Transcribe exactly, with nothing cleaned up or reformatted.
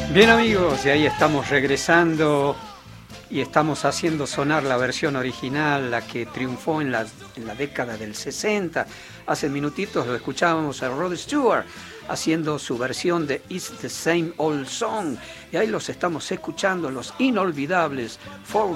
Bien amigos, y ahí estamos regresando y estamos haciendo sonar la versión original, la que triunfó en la, en la década del sesenta. Hace minutitos lo escuchábamos a Rod Stewart haciendo su versión de It's the Same Old Song. Y ahí los estamos escuchando, los inolvidables Four